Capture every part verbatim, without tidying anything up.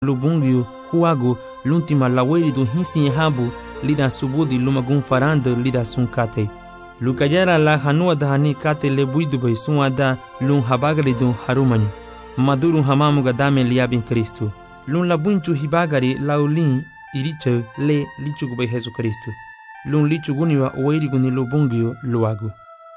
lubungyu huagu l'ultima laweri du hinsi habu lida subudi lumagun farand lida sun kate lukajara la hanua dahani kate le buidu bai suada lun habagari du harumanyu maduru hamamu gadame liabin Kristu lun labunchu hibagari laulin iriche le lichugu bai Jesu Kristu lun lichuguniwa oeriguni lubungyu luagu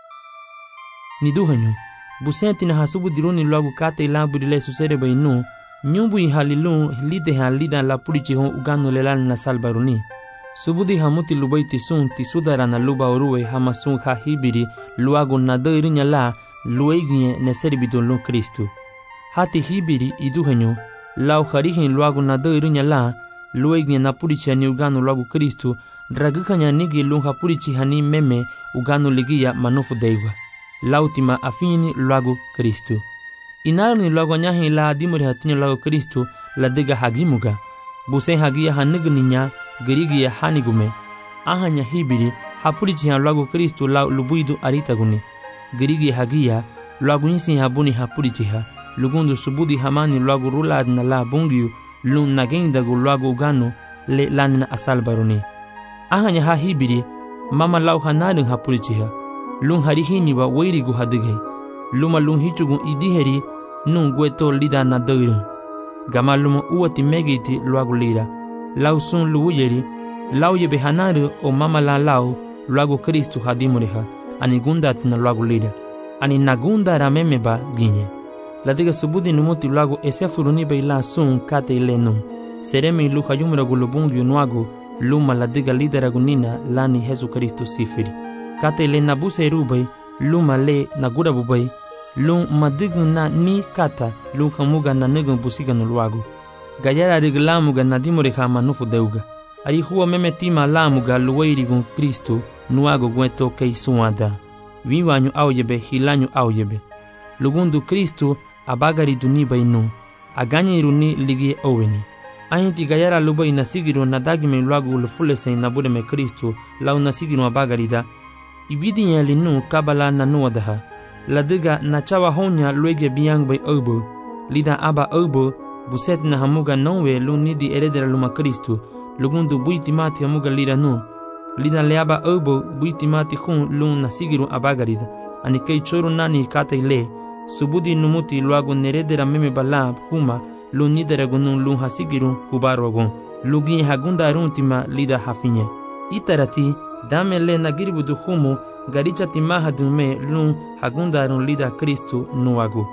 niduhanyu busenti na hasubu diruni luagu kate laburile susere bai nu nyumbu ihalilun lide halida la purichi hon ugano lelal na salbaruni subudi hamuti lubai tisun tisudara na luba oruwe hamasun ha hibiri luagu na doirinya la lueginye ne serbidon lu Kristu hati hibiri iduhenyo lau harihin luagu na doirinya la lueginye na purichi hani ugano luagu Kristu dragukanya nigi lunha purichi hani meme ugano ligia manufu deiwa lautima afini luagu Kristu inaru ni luagu nyahi la dimuri hatinyo luagu Kristu la diga hagimuga buse hagia hanigninya gerigia hanigume ahanya hibiri hapurichi han luagu Kristu la lubuidu aritaguni gerigia hagia luagu nisi habuni hapurichi ha lugundu subudi hamani luagu rulad na la bungiu lun nagendagu luagu ugano le lanina asalbaruni ahanya ha hibiri mama lau hanadun hapurichi ha lun harihini wa weirigu hadige luma lun hichugun idiheri nun gueto lida na doiru gama luma uwati megiti luagu lira lau sun luuyeri lau yebe hanaru o mama la lau luagu Kristu hadimureha ani gundat na luagu lira ani nagunda ramemeba ginye ladiga subudi numuti luagu esefuruni bei la sun kate ilenu sereme ilu hayumura gulubungu yunuagu luma ladiga lidera gunina lani Jesu Kristu sifiri kate le nabuse rubai luma le nagura bubai lun madigu na ni kata lun hamuga na negun busiga no luagu gayara riglamuga na dimore hama nufu deuga ari huwa meme tima lamuga luweirigun Kristu nuago gueto kei suada viwanyu auyebe hilanyu auyebe lugundu Kristu abagari duni bainu aganye iruni ligi oweni ahiti gayara lubai nasigiru na dagime luagu lufulese na budeme Kristu lau nasigiru abagari da ibidi nyalinu kabala na nuadaha ladiga na chawa honya luege biang bay obo lida aba obo buset na hamuga nowe lunidi eredera luma Kristu lugundu buiti mati hamuga lida nu lida leaba obo buiti mati hun lun nasigiru abagarida ani kei choru nani kate le subudi numuti luagu neredera meme balab huma lunidera gunun lun hasigiru hubarogun lugi hagunda runtima lida hafinye itarati dame le nagiribudu humu garicha timaha dume lun hagundarun lida Kristu nuagu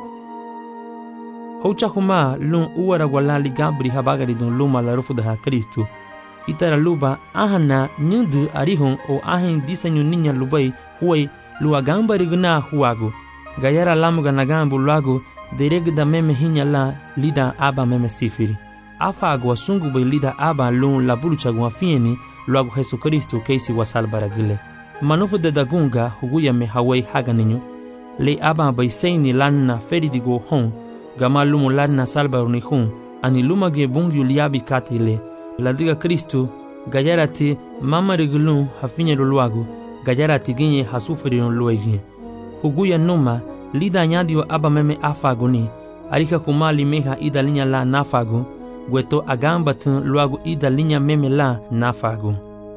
houcha huma lun uwara walali gabri habagari dun luma la rufu da Kristu itara luba ahana nyudu arihon o ahin disenyu ninya lubai huai lua gambari guna huagu gayara lamuga nagambu luagu deregda meme hinya la lida aba meme sifiri afa agwa sungu bai lida aba lun la bulucha gwa fieni luagu Jesu Kristu keisi wasal baragile manufu de dagunga huguya me hawai haganinyo le aba bai seini lanna feridigo hon gama lumu lanna salbaruni hun ani lumage bungyu liabi katile ladiga Kristu gayarati mama rigulun hafinya luagu gayarati ginye hasufirion luegi huguya numa lida nyadio aba meme afaguni arika kumali meha ida linya la nafagu gweto agamba tun luagu ida linya meme la nafagu.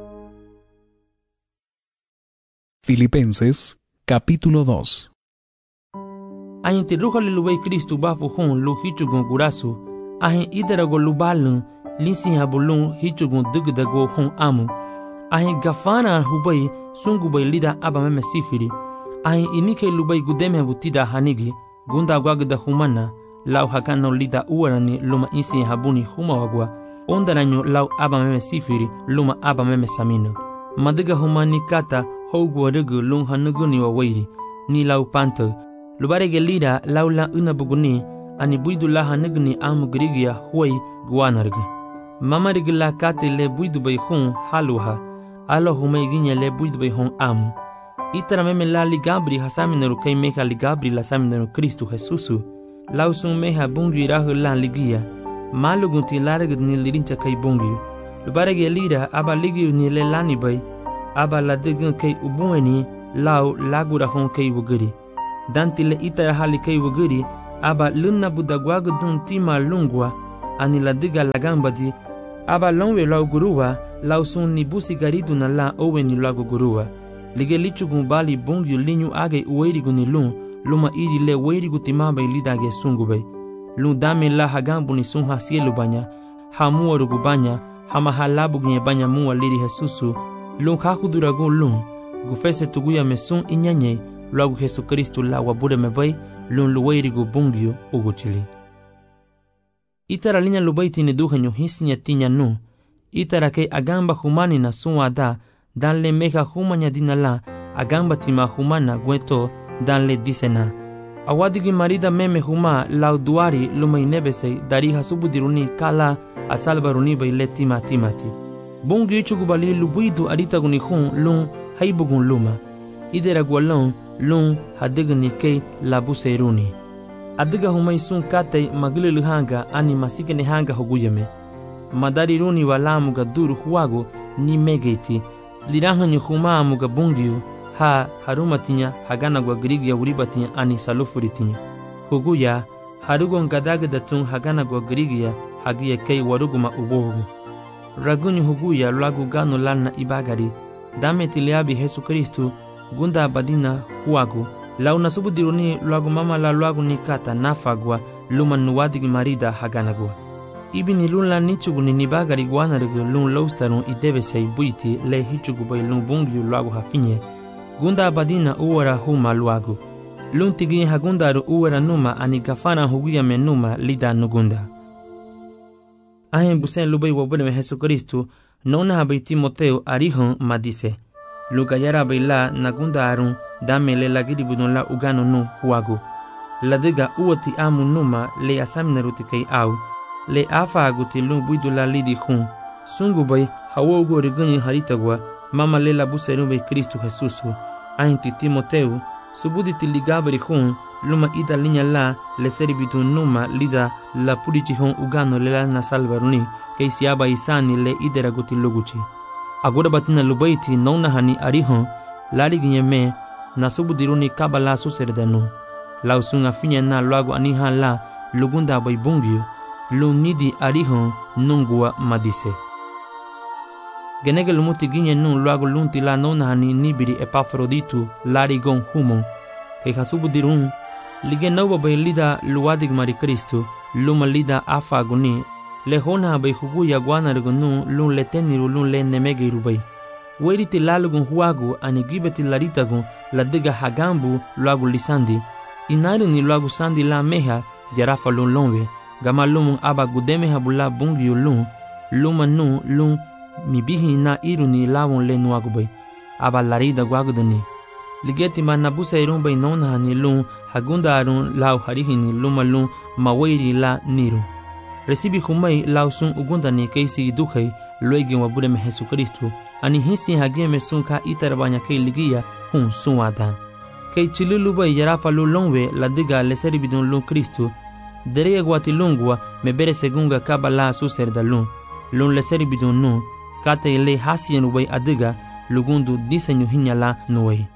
Filipenses capítulo dos. Ahin tirruhali luwei Kristu bafu hun lu hichugun gurasu ahin idarago lubalun linsin habulun hichugun dugdago hun amu ahin gafana hubai sungu bai lida aba meme sifiri ahin inike lubai gudeme butida hanigi gunda gwagda humana lau hakano lida uwarani luma insin habuni huma wagwa ondaranyo lau aba meme sifiri luma aba meme samino madiga humani kata hougu rugu lung hanuguni wa wairi ni lau panto lubarege lida laula unabuguni ani buidu la hanuguni amu grigia huai guanargu mama rigla kate le buidu bay hun haluha alo humay ginya le buidu bay hun amu itara meme la ligabri hasaminaru kay meha ligabri la saminaru Kristu Jesusu lausun meha bungi rahu la ligia malugunti laragud ni lirincha kay bungi lubarege lida aba ligi ni le lani bay aba la digun kay ubueni lau lagura hon kay wuguri dantile itara hali kay wuguri aba lunna budagwagu dun tima lungwa ani la diga la gambadi aba lonwe la gurua la usun ni busi garidu na la owe ni la gurua lige lichu gumbali bongyu linyu age uweri guni lun luma iri le weri gutimaba ilida ge sungube lun dame la hagambu ni sun hasielu banya hamu rugu banya hama halabu gne banya muwa liri Jesusu lun hakudura gun lun gufese tuguya mesun inyanye luagu Jesu Kristu la wabure mebay lun luweri gu bongyu uguchili. Itara linya lubaiti ni duhenyo hisinya tinya nu itara ke agamba humani na suada dan le meha humanya dinala agamba tima humana gweto dan le disena awadigi marida meme huma lauduari lumai nebesei dari hasubu diruni kala asalbaruni bai le tima timati bungi chugubali lubuidu arita guni hun lun haibugun luma idera gwalon lun hadigni ke labuseruni adiga humai sun kate magilulu hanga ani masikene hanga hoguyeme madari runi walamu ga duru huago ni megeti lirahanyo huma amuga bungiu ha harumatinya hagana gwa grigia uribatinya ani salufuritinya huguya harugon gadaga datun hagana gwa grigia hagia kei waruguma ubogu ragunyu huguya lagu gano lana ibagari dame tiliabi Jesu Kristu gunda badina huago launa subudiruni lagu mama la lagu nikata nafagwa luma nuwadigi marida haganagwa ibini lun nichugu ni nibagari guana regu lun loustarun idebesei buiti le hichugu bai lun bungiu lagu hafinye gunda badina uwara huma luagu lun tigi hagundaru uwara numa ani gafana huguya menuma lida nugunda ahen busen lubai wabune Jesu Kristu nona habai Timoteo arihon madise lugayara baila nagunda arun dame le lagidi budon la ugano nu huagu ladiga uoti amu numa le asamina rutikei au le afa aguti lun buidu la lidi hun sungu bai hawogo riguni haritagwa mama le la buseru bai Kristu Jesusu ainti Timoteu subuditi ligabri hun luma ida linya la le seribitu numa lida la pudici hun ugano le la nasalvaruni kei siaba isani le idera guti luguchi agora batina lubaiti nona hani arihon lari ginyeme na subudiruni kabala suserdanu lausunga finya na luago aniha la lugunda bai bungyu lunidi arihon nungua madise genege lumuti ginye nun luago lunti la nona hani nibiri Epafroditu lari gon humon kei hasubudirun lige nauba bai lida luadig mari Kristu luma lida afa aguni le hona bai huguya guanargunu lun leteniru lun le nemegiru bai weriti lalugun huagu ani gibeti laritagun la diga hagambu luagu lisandi inaru ni luagu sandi la meha jarafa lun lonwe gama lumun aba gudeme habula bungiu lun luma nu lun mibihi na iru ni lawon le nuagu bai aba larida guaguduni ligeti ma nabusa irun bai nona ni lun hagunda arun lau harihini luma lun maweri la niru recibi humai lausun ugundani keisi dukhei luegi wabure me Jesu Kristu ani hisi hageme sunka itarbanya kei ligia hun suada kei chilulu bai yarafa lu longwe la diga le seribidun lu Kristu derege guati lungwa me bere segunga kabala su serdalun lun le seribidun nu kate le hasien bai adiga lugundu diseño hinyala nuei.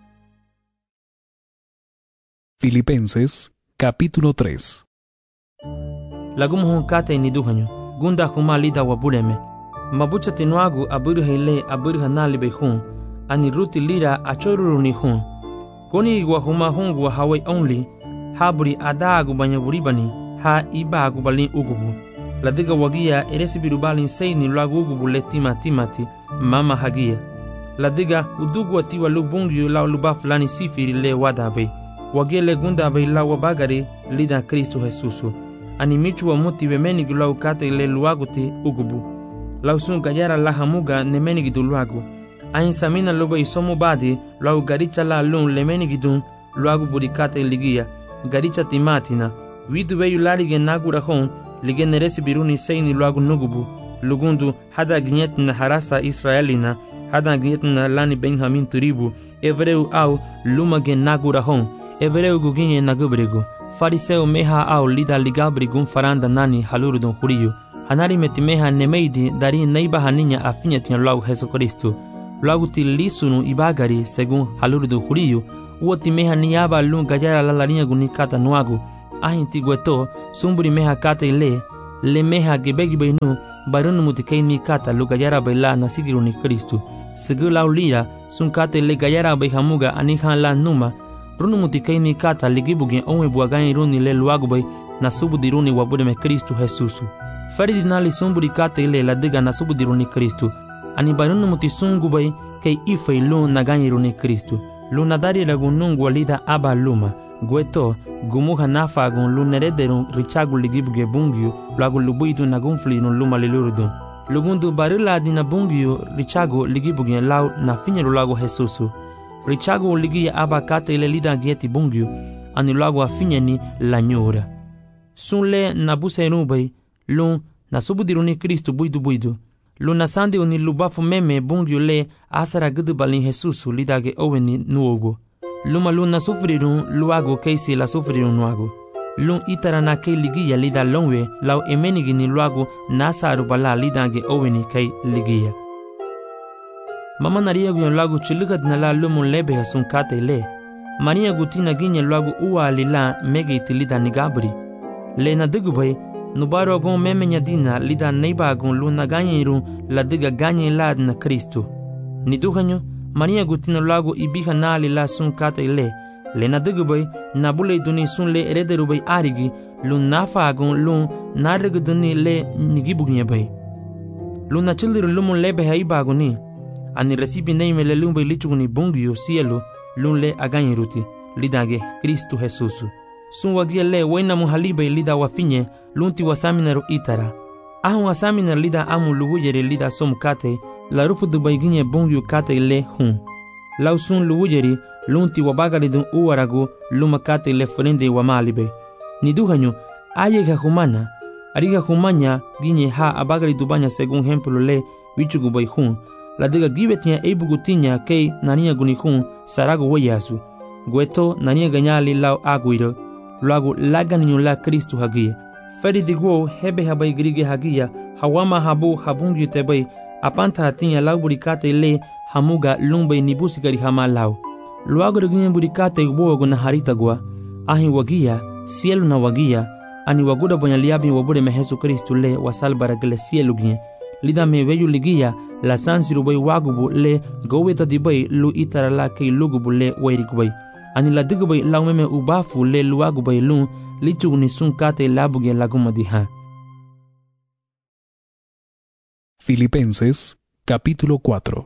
Filipenses capítulo tres. Lagumuhun kate ni duhanyo gunda huma lida wabureme mabucha tinuagu aburu hele aburu hanali behun ani ruti lira achoruru ni hun koni igwa huma hungu hawai only haburi adagu banyavuribani ha ibagu balin ugubu ladiga wagia eresibiru balin seini lagu ugubu letima timati mama hagia ladiga udugu atiwa lubungiu la luba fulani sifiri le wadabe wagele gunda bai la wabagari lida Kristo Jesusu ani michu wa muti wemeni gulau kate le luaguti ugubu lausun gayara la hamuga nemeni gidu luagu ain samina loba isomu badi lau garicha la lun lemeni gidun luagu burikate ligia garicha timatina widu weyu lalige nagura hon lige neresi biruni seini luagu nugubu lugundu hada gnyetna harasa Israelina hada gnyetna lani Benjamin turibu evreu au lumage nagura hon evreu guginye nagubrigu fariseo meha au lida ligabrigun faranda nani halurudun huriyu hanari metimeha nemeidi dari neiba haninya afinyetinya luagu Jesu Kristu luagu tilisunu ibagari segun halurudun huriyu uoti meha niyaba lun gayara la larinya gunikata nuagu ahin tigueto sumburi meha kata ile le meha gebegi bay no barun muti kay mi kata lu gayara bay la nasigiru ni Kristo segala ulia sun kate le gayara bay hamuga ani han la numa runu muti kay mi kata ligibugi onwe buagan runi le luagu bay nasubu diruni wabude me Kristo Jesus faridi nali sumburi kate le la diga nasubu diruni Kristo ani barun muti sungu bay kay ifay lu naganyiru ni Kristo lu nadari lagunungu walida aba luma gueto gumuha nafa gun lu nerederun richagu ligibuge bungyu lagu lubuitu nagunfli nun luma lilurudun lugundu barila dina bungyu richagu ligibuge lau na finyeru lagu Jesusu richagu ligia aba kate ile lida gieti bungyu ani lagu afinyeni la nyura sunle nabuse nubay lu nasubudiruni Kristo buidu buidu lu nasandi uni lubafu meme bungyu le asara gudu balin Jesusu lidage oweni nuogo luma lu nasufrirun luago keisi la sufrirun nuago lu itara na kei ligia lida longwe lau emenigi ni luago nasaru bala lidage oweni kei ligia mama naria gu lagu chiligat na la lumun lebe hasun kate le mania gutina ginya lagu uwa lila mege itilida nigabri le na digubay nubaro gon memenya dina lida neiba gon lu na ganyiru la diga ganyi lad na Kristo ni duhanyo mania gutina lagu ibiha na lila sun kate le le na digubay na bule duni sun le erederu bay arigi lu nafa gon lu na riguduni le nigibugnye bay lu na chiliru lumun lebe haiba goni ani recibi neime le lumbe lichuguni bungyo cielo lunle aganyiruti lidage Kristo Jesus sun wagia le waina muhalibe lida wafinye lunti wasaminaru itara ahun wasamina lida amu luwujere lida somkate la rufu dubayginye bungyo kate le hun lau sun luwujeri lunti wabagari dun uwarago luma kate le frende wamalibe niduhanyo ayega humana ariga humanya ginye ha abagari dubanya según ejemplo le wichugubay hun la diga gibetia ebugutinya kei nania gunikun sarago wayasu gueto nania ganyali lau aguiro luago laganiyo la Kristo hagia feri digwo hebe habai grige hagia hawama habu habungi tebay apanta hatinya lau burikate le hamuga lumbe nibusi gari hama lau luago riginye burikate ubogo na harita gwa ahi wagia cielo na wagia ani waguda bonyaliabi wabure me Jesu Kristo le wasalbara gele cielo ginye lida me veyu ligia la sansiru bay wagubu le goweta di bay lu itara la kay lugubu le wairik bay ani la digu bay laumeme ubafu le luagu bay lu lichugni sunkate labuge laguma di ha. Filipenses capítulo cuatro.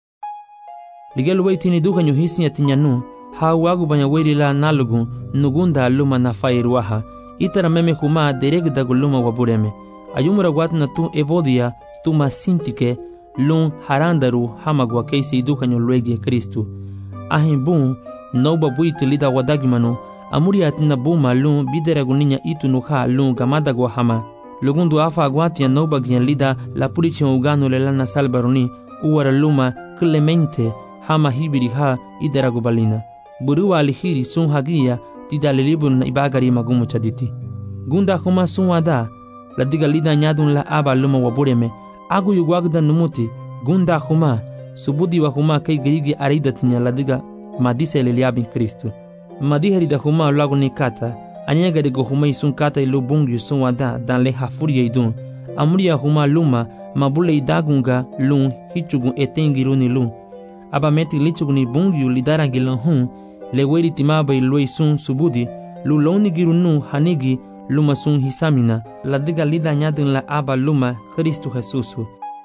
Ligelu bay tini duha nyuhisi atinyanu ha wagu banya wairi la nalugu nugunda luma na fairuaha itara meme huma deregda guluma wabureme ayumura watna tu evodia tu masintike lun harandaru hamagwa keisi dukanyo luegie Kristo ahin bun noba buitu lida wadagimano amuri atina buma lun bideraguninha itu nuha lun gamadagwa hama lugundu afa agwatia noba gian lida la purichi ugano lelana salbaroni uwara luma clemente hama hibiri ha ideragubalina buruwa alihiri sun hagia tidalilibun na ibagari magumu chaditi gunda kuma sun wada la diga lida nyadun la aba luma wabureme agu yugwagda numuti gunda huma subudi wa huma kay girigi aridatinya ladiga madise leliabin Kristo madiheri da huma lagu nikata anyega de huma isun kata ilu bungu sun wada dan le hafuri idun amuria huma luma mabule idagunga lun hichugun etengiruni lun aba meti lichuguni bungu lidara gilan hun le weri timaba ilu isun subudi lu loni girunu hanigi luma sun hisamina ladiga lida nyadun la aba luma Kristo Jesus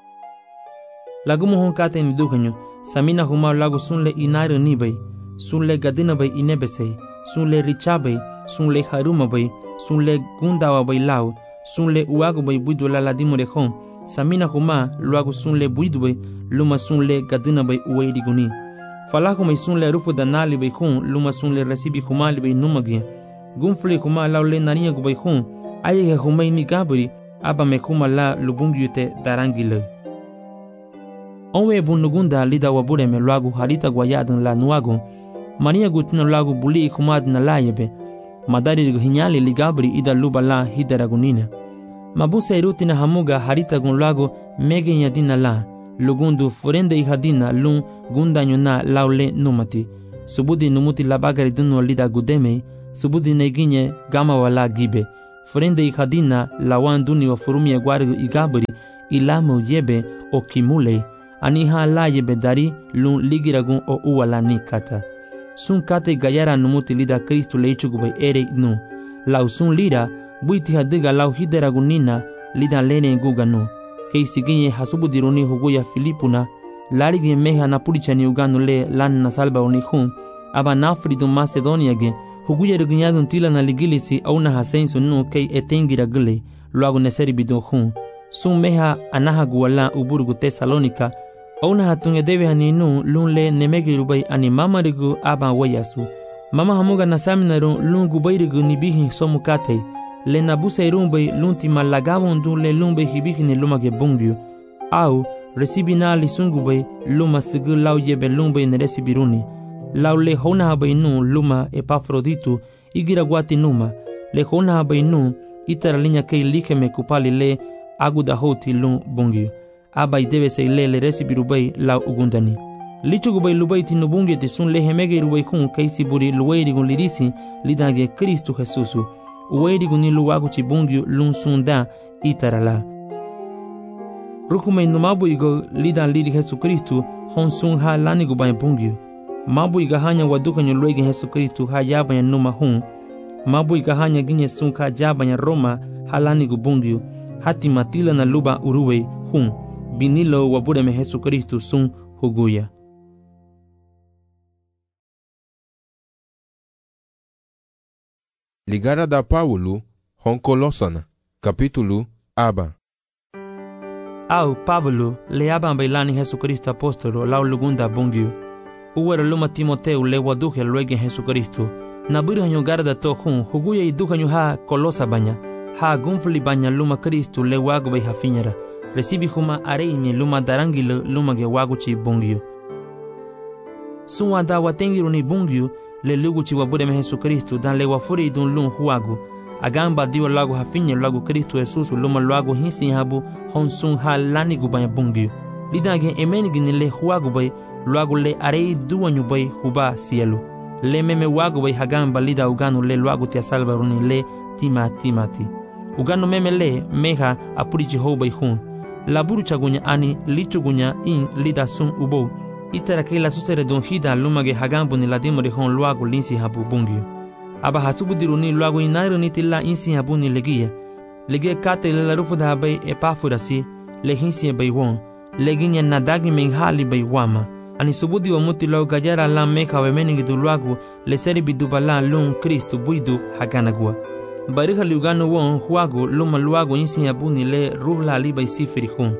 lagu mohon kate ni dukanyo samina huma lagu sunle inare nibay sunle gadina bay inebesay sunle richabay sunle haruma bay sunle gundawa bay lau sunle uago bay buidu la ladimore hon samina huma lagu sunle buidu bay luma sunle gadina bay uwaidi guni falaku may sunle rufu danali bay hon luma sunle resibi huma li bay numagya gunfle huma lau le naniya gubay hon ayega huma ni gabri aba me huma la lubungyute darangile onwe bunugunda lida wabure me lagu harita guayadun la nuago mania gutina lagu buli kumad na layebe madari hinyali ligabri ida luba la hidaragunina mabusa irutina hamuga harita gun lagu mege nyadina la lugundu furende ihadina lun gunda nyona laule numati subudi numuti labagari dunu lida gudeme subudi neginye gama wala gibe frende i hadina lawan duni wa furumi agwargu igabri ilamo yebe o kimule ani ha la yebe dari lun ligiragun o uwala ni kata sun kate gayara numuti lida Kristu leichugubay ere nu lau sun lida buiti hadiga lau hideragunina lida lene guga nu kei siginye hasubudiruni huguya Filipuna larigi meha napulichani uganu le lan na salba unihun aba nafridu Macedonia ge huguya regunyadun tila na ligilisi au na hasensu nu kei etengira gile luagu neseri bidun hun sun meha anaha guwala uburugu Tesalonika au na hatunge debe haninu lun le nemegi rubai ani mama rigu aba wayasu mama hamuga nasaminaru lun gubairigu nibihi somukate le nabusa irumbai lunti malagavon dun le lumbe hibihi ni lumage bungyu au resibina li sungubai luma sigu lau yebe lumbe ne resibiruni lau le hona habai nu luma Epafroditu igira guati numa le hona habai nu itara linya kei likeme kupali le aguda hoti lun bungyu abai debe se le le resibirubai lau ugundani lichugubai lubai tinu bungyu te sun le hemege rubai kun kaisi buri luwairi gun lirisi lidage Kristu Jesusu uwairi gun ni luwagu chi bungyu lun sunda itarala rukumai numabu igo lidan liri Jesu Kristu hon sun ha lani gubai bungyu mabu iga hanya waduka nyo luegi Jesu Kristu ha yabanya numa hun mabu iga hanya ginye sun ka jabanya Roma ha lani gubungyu hati matila na luba uruwe hun binilo wabureme Jesu Kristu sun huguya. Ligara da Paulo hon Kolosana capítulo aba. Au Pablo le aban bailani Jesu Kristo apostolo lau lugunda bungyu. Uwera luma Timoteu le waduhe luegi Jesu Kristo. Nabiru hanyo garda to hun huguya iduha nyo ha Kolosa banya. Ha gunfli banya luma Kristo le wagu bai hafinyara. Resibi huma areime luma darangilo luma ge wagu chi bungyu. Sunwa da watengiru ni bungyu le lugu chi wabudeme Jesu Kristo dan le wafuri idun lun huagu. Agamba diwa lagu hafinya lagu Kristo Jesusu luma lagu hinsi habu hon sun ha lani gubanya bungyu. Lidange emenigi ni le huagu bai lagu le arei duwanyu bai huba sielu. Le meme wagu bai hagamba lida uganu le lagu tia salvaruni le tima timati. Uganu meme le meha apurichi hou bai hun. Laburu chagunya ani lichugunya in lida sun ubo. Itara ke la susere don hida lumage hagambu ni ladimo de hon lagu linsi habu bungyu. Aba hasubudiruni luagu inairu nitila insi habuni legia. Legia kate le la rufu da bai Epafurasi, le hinsi bai won, leginya nadagi menghali bai wama. Ani subudi wa muti lau gajara la meka we meningi du luagu, le seri bidubala lun Kristu buidu haganagua. Bariha liuganu won huagu luma luagu insi habuni le ruhla li bai sifiri hun.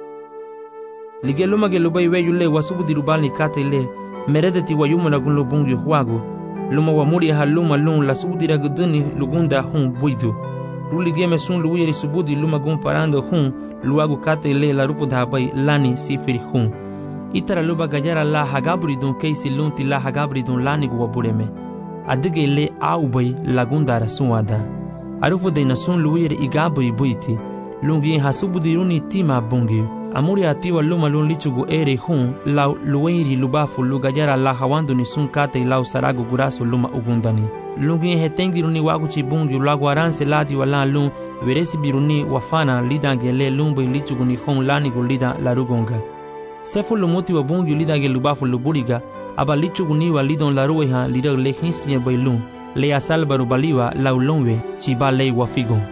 Legia luma ge lubai weyu le wasubudirubali kate le, meredeti wa yumu lagun lubungi huagu. Luma wa muri ha luma lun la subudira guduni lugunda hun buidu. Ruli geme sun luwiri subudi luma gun farando hun luagu kate le la rufu dhabai lani sifiri hun. Itara luba gajara la hagabri dun keisi lunti la hagabri dun lani guwa bureme. Adige le au bai lagundara sunwada. Arufu de na sun luwiri igabri buiti. Lungi ha subudiruni tima bungi. Amuri atiwa luma lun lichugu ere hun lau luweiri lubafu lugajara la hawandu ni sun kate lau saragu gurasu luma ugundani. Lungi hetengiruni waguchi bungi lagu aranse ladi wala lun veresi biruni wafana lidange le lumbu lichugu ni hun lanigu lida larugonga. Sefu lumuti wa bungi lidange lubafu luburiga aba lichugu ni wa lidon laruweha lidag le hinsiye bailun le asalbaru baliwa lau lunwe chiba le wafigon.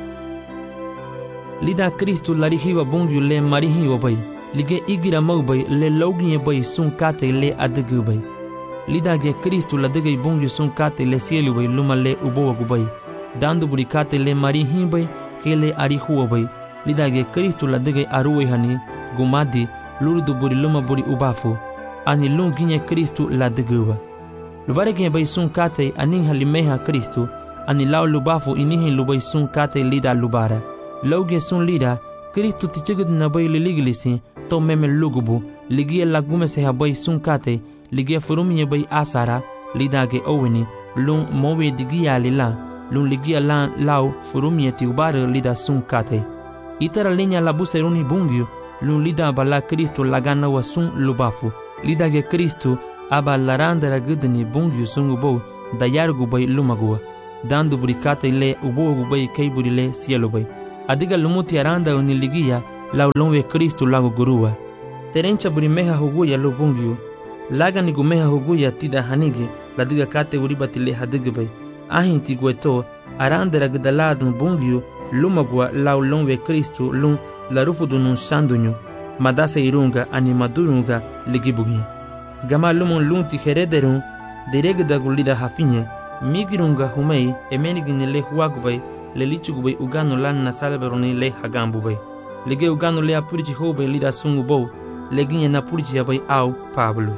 Lida Kristu larihiwa bungyu le marihiwa bai. Lige igira mau bai le loginye bai sun kate le adigu bai. Lida ge Kristu ladigay bungyu sun kate le sielu bai luma le ubowa gubai. Dandu buri kate le marihi bai ke le arihuwa bai. Lida ge Kristu ladigay aruwe hani gumadi lurdu buri luma buri ubafu. Ani lunginye Kristu ladiguwa. Lubarege bai sun kate aning halimeha Kristu. Ani lau lubafu inihin lubai sun kate lida lubara. Lauge sun lida, Kristu tichigid na bai liligilisi, to meme lugubu, ligia lagume se habai sun kate, ligia furumye bai asara, lidage oweni, lun mowe digia lila, lun ligia lan lau furumye ti ubare lida sun kate. Itara linya labuse runi bungyu, lun lida bala Kristu lagana wa sun lubafu, lidage Kristu aba larandara gudni bungyu sun ubo, dayargu bai lumagua. dando buricata ile ubo ubay kay burile cielo bay adiga lumuti aranda uniligia la ulonwe Kristo lago gurua terencha burimeha huguya lo bungyo laga ni gumeha huguya tida hanige ladiga kate uribatile hadige bay ahinti gweto aranda ragdaladun bungyo lumagwa la ulonwe Kristo lum la rufudunun sandunyo madasa irunga animadurunga ligibugi gama lumon lunti herederun deregda gulida hafinye migirunga humei emenigine le huagubay le lichugubay ugano lan na salberoni le hagambubay lege ugano le apurichi hobay lida sungubo leginye na purichi yabay au Pablo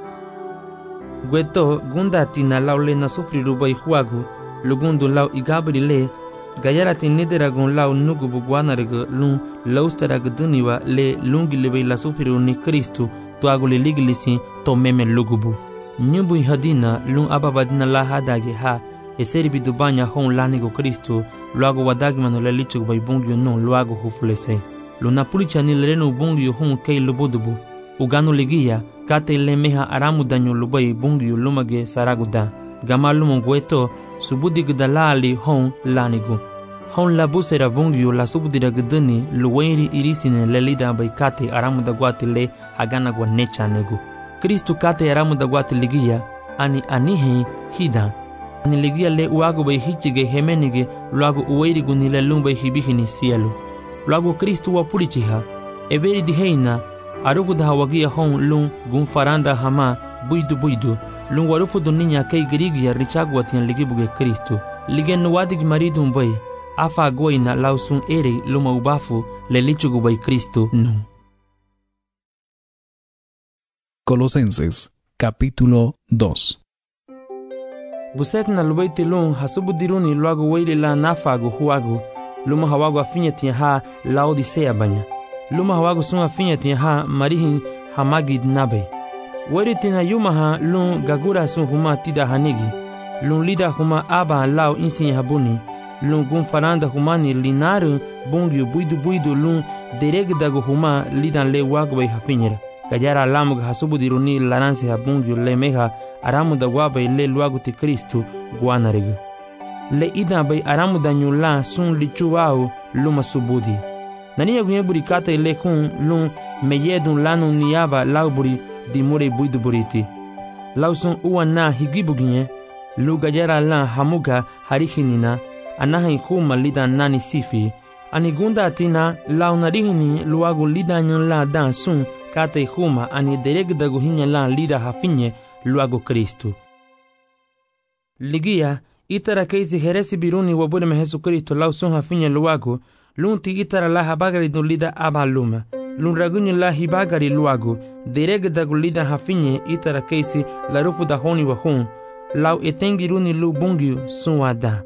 gweto gundati na laule na sufrirubay huagu lugundu lau igabri le gayara tinideragon lau nugubu guanarga lun laustarag duniwa le lungi lebay la sufriruni Kristo tuago le liglisi to meme lugubu nyubu hadina lun ababadina la hadage ha eseri bidubanya hon lanigo Kristo luago wadagmano le lichug bay bungyo non luago hufulese luna pulicha ni lereno bungyo hon kay lubudubu ugano legia kate le meha aramu danyo lubay bungyo lumage saraguda gamalumon gueto subudi gdalali hon lanigo hon la busera bungyo la subudira gdani luwairi irisine le lida bay kate aramu da guati le hagana gwa necha nego Kristo kate aramu da guati ligia ani anihe hida ani ligia le uago bay hichige hemenige luago uwairi gunile lumbay hibihini cielo luago Kristo wa pulichiha eberi diheina arufu da hawagia hon lung gun faranda hama buidu buidu lung warufu duninya kay girigia richagwa tian ligibuge Kristo ligen wadig maridum bay afa goina lausun ere luma ubafu le lichugu bay Kristo no. Colosenses capítulo dos. Buset na lubaiti lung hasubu diruni luago weili la nafago huago luma hawago afinya tiya ha Laodicea banya luma hawago sun afinya tiya ha marihin hamagid nabe weri tina yuma ha lung gagura sun huma tida hanigi lung lida huma aba lao insin habuni lung gun faranda humani linaru bungyu buidu buidu lung deregdago huma lidan le wago bay hafinyera gajara lamug hasubu diruni laransi habungyu le meha aramu da wabay le luago ti Kristo guanariga le ida bay aramu da nyula sun lichuwao luma subudi nani gunye buri kata le kun lun meyedun lanu niyaba lauburi dimure buidu buriti lausun uwana higibuginye lu gajara la hamuga harihinina anahin huma lida nani sifi ani gunda atina launarihini luago lida nyon la dan sun kata huma ani deregdago hinya la lida hafinye luago Kristo ligia itara keisi heresi biruni wabure me Jesu Kristo lausun hafinye luago lunti itara la habagari do lida aba luma lun ragunyo la hibagari luago deregdago lida hafinye itara keisi la rufu da honi wa hun lau etengiruni lu bungyu sunwada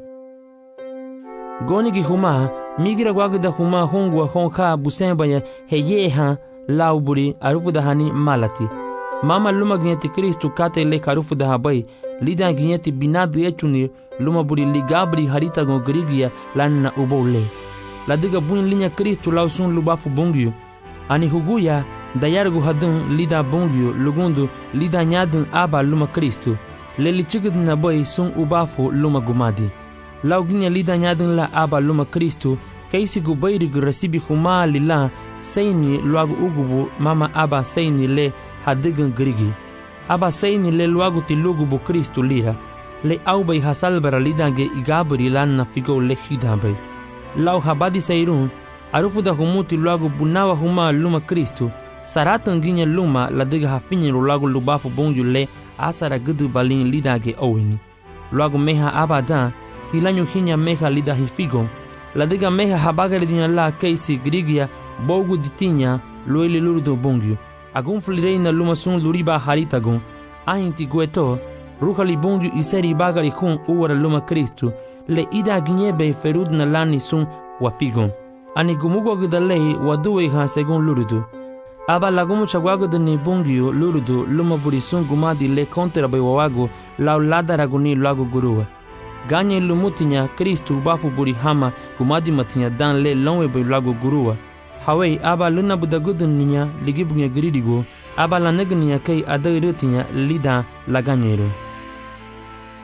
gonigi huma migira gwagu da huma hongu wa honka busembaya heyeha lau buri arufu da hani malati mama luma ginyeti Kristo kate le karufu da habai lida ginyeti binadu echuni luma buri ligabri harita gon grigia lanna ubole ladiga bun linya Kristo lau sun lubafu bungyu ani huguya dayargu hadun lida bungyu lugundu lida nyadun aba luma Kristo leli chigid na boy sun ubafu luma gumadi lau ginya lida nyadun la aba luma Kristo kaisi gubayri rasibi huma lila sayni luagu ugubu mama aba sayni le hadigan grigi aba sayni le luagu ti lugubu Kristo lira le aubay hasalbara lidange igabri lanna figo le hidambay lau habadi sayrun arufu da humuti luagu bunawa huma luma Kristo saratan ginya luma ladiga hafinyi luagu lubafu bungyu le asara gudu balin lidage owini luagu meha abadan hilanyu hinya meha lida hifigon ladiga meha habagari dinya la keisi grigia bogu ditinya lueli lurdo bungyu agun flireina luma sun luriba haritagun ahinti gueto ruhali bungyu iseri bagari kun uwara luma Kristo le ida ginyebe ferudna lani sun wafigon ani gumugo gidalei waduwe ha segun lurudu aba lagumu chagwago ni bungyu lurudu luma buri sun gumadi le kontera bay wawago lau lada raguni lago guruwa ganye lumutinya Kristo bafu buri hama gumadi matinya dan le lonwe bay lago guruwa hawai aba luna budagudun ninya ligibunya giridigo aba la negniya kai adairutinya lida laganyero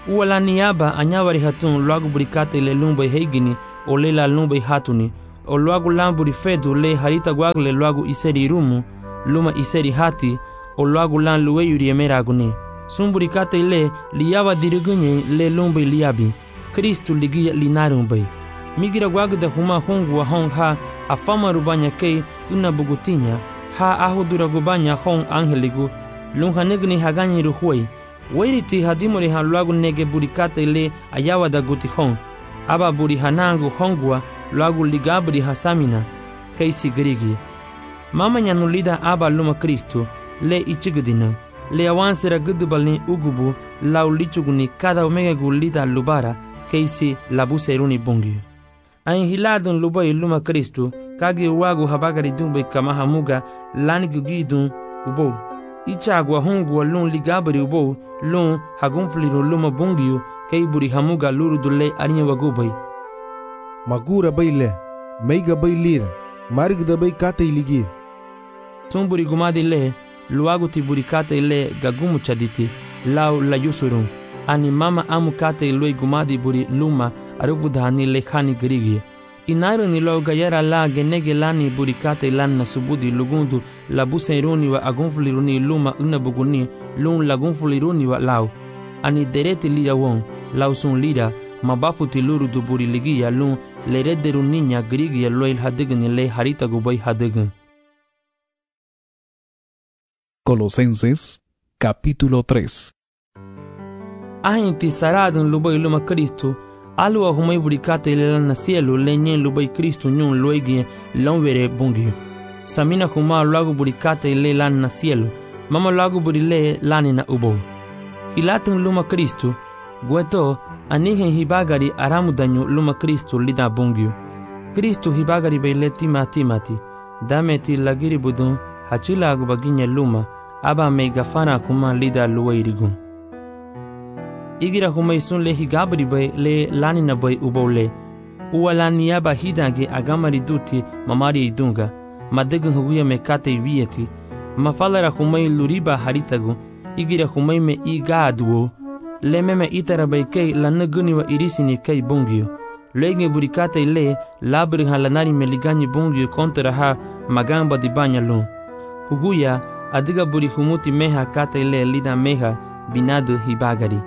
Uwala niaba anyawari hatun luagu buri kate le lumbai heigini o le la lumbai hatuni o luagu lamburi fedu le harita guagle luagu iseri rumu luma iseri hati o luagu lan lueyuri emeraguni. Sumburi kate le liyawa dirigunye le lumbai liabi Kristu ligia linarumbai. Migira guagu da huma hongu wa hong ha afama rubanya kei una bugutinya ha ahudura gubanya hong angeligu lunha negni haganyi ruhuai. Wairiti hadimori ha luagu nege buri kate le ayawa da guti hong aba buri hanangu hongwa luagu ligabri hasamina keisi grigi. Mama nyanulida aba luma Kristu le ichigdina le awansera gudubalni ugubu lau lichuguni kada omega gulita lubara keisi labuseruni bungi. Ain hiladun lubai luma Kristu kagi wagu habagari dumbe kamahamuga lani gugidun ubo. Ichagwa hongwa lun ligabri ubo lun hagunfliru luma bungiu kei buri hamuga luru dule arinya wagubai. Magura baile, meiga bailir, margda bai kate iligi. Tumburi gumadi le, luagu ti buri kate le gagumu chaditi, lau la yusurun. Ani mama amu kate lui gumadi buri luma aruvudhani le khani grigi. Inairu ni lau gayera la genege lani buri kate lan na subudi lugundu la buseruni wa agunfliruni luma unabuguni lun lagunfliruni wa lau. Ani dereti lira won, lau sun lira, mabafuti luru du buri ligia lun le redderu niña grigia loil hadigni le harita gubai hadign. Colosenses capítulo tres. Ahinti saradun lubai luma Kristu, alua humai buri kate le na cielo le nyen lubai Kristu nyun loigi lonvere bungi. Samina huma lagu buri kate le lan na cielo, mama lagu buri le lani na ubo. Hilatun luma Kristu, gueto anihen hibagari aramudanyu luma Kristu lida bungiu. Kristu hibagari beile tima timati, dameti lagiri budun hachila agubaginya luma, aba me gafana kuma lida luwairigun. Igira humaisun le higabri bay le lanina bay ubole. Uwala niaba hidange agamari duti mamari idunga, madegun huguya me kate vieti, mafalara humai luriba haritagu, igira humai me igaduo, le meme itara bay kei la naguni wa irisini kei bungiu. Lege burikate le labri halanari me ligani bungiu kontra ha magamba di banya lun. Huguya adiga buri humuti meha kate le lida meha binadu hibagari.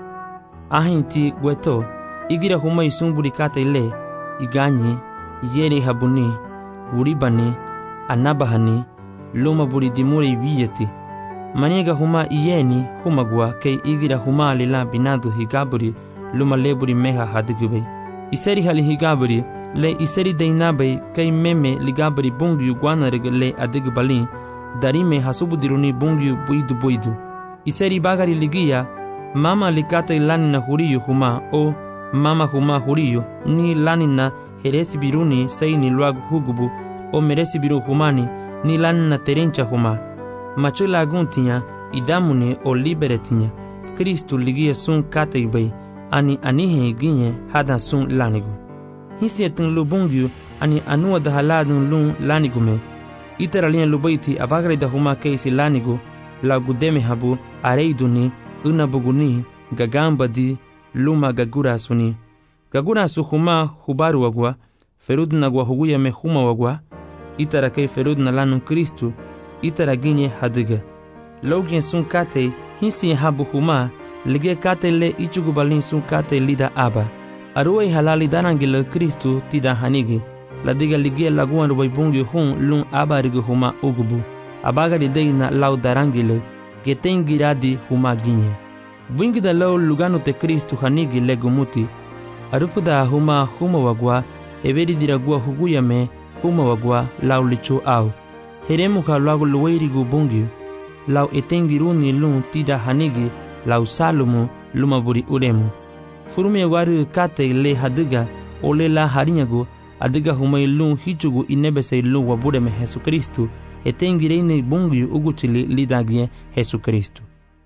Ahinti gueto igira humai sumburi kate le iganye yere habuni uribani anabahani luma buri dimuri viyeti. Maniga huma iyeni humagwa kei igira huma lila binadu higaburi luma leburi meha hadigube. Iseri hali higaburi le iseri deinabai kei meme ligaburi bungiu guanareg le adigbalin darime hasubudiruni bungiu buidu buidu. Iseri bagari ligia mama likate lanina huriyu huma o mama huma huriyu ni lanina heresi biruni seini luagu hugubu o meresi biru humani ni lanina terencha huma. Machula aguntinya idamune o liberetinya. Kristu ligia sun kate bay ani anihe ginye hadan sun lanigu. Hisi etun lubungiu ani anua da haladun lun lanigume. Iteralien lubaiti abagre da huma keisi lanigu la gudeme habu areiduni unabuguni gagamba di luma gagurasuni. Gagurasu huma hubaru wagwa ferudna gwa huguya me huma wagwa itara kei ferudna lanun Kristu itara ginye hadiga. Logien sun kate hisi habu huma lige kate le ichugubalin sun kate lida aba. Aruei halali darangile Kristu tida hanigi. La diga lige laguan rubai bungi hun lun aba rigu huma ugubu. Abagari deina lau darangile geten giradi huma ginye. Bwingida lau lugano te Kristu hanigi legumuti. Arufuda huma huma wagwa everi diragua huguya me huma wagwa lau lichu au. Heremu ka lagu luweirigu bungi lau etengiruni lun tida hanigi lau salumu lumaburi uremu. Furume waru kate le hadiga ole la harinyagu adiga humai lun hichugu inebese lun wabureme Jesu Kristu etengireine bungi uguchili lidagie Jesu Kristu.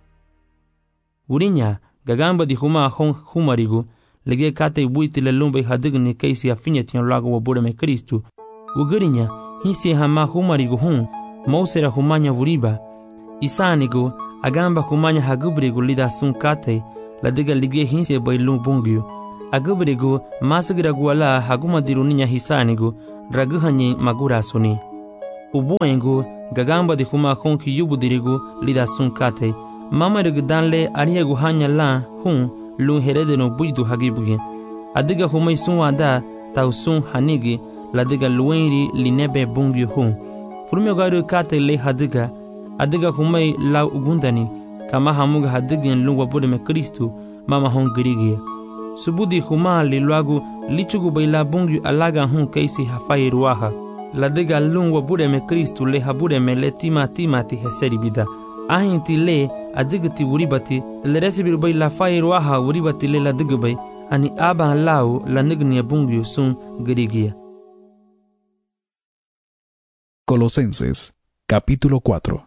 Urinya gagamba di huma hon humarigu lege kate buiti le lumbe hadigni keisi afinyetian lagu wabureme Kristu. Ugurinya hisi hama humarigu hun mausera humanya vuriba. Isanigu agamba humanya hagubrigu lida sun kate la diga ligie hinse bay lu bungyu agabrigo masgira gwala haguma diruninya hisanigo ragu hanyi magura suni ubuengo gagamba di huma khonki yubu dirigo lida sun kate mama reg danle ariego hanya la hun lu herede no buidu hagibuge adiga humai sunwada tausun hanigi la diga luenri linebe bungyu hun furme garu kate le hadiga adiga humai la ugundani kama hamuga hadigen lu wabude me Kristu mama hon girigi subudi huma li luagu lichugu baila bungyu alaga hun kaisi hafai ruaha la diga lu wabude me Kristu le habude me le tima tima ti heseri bida ahin ti le adiga ti wuribati le resibiru baila fai ruaha wuribati le la diga bay ani aba lao la nignia bungyu sun girigi. Colosenses, capítulo cuatro.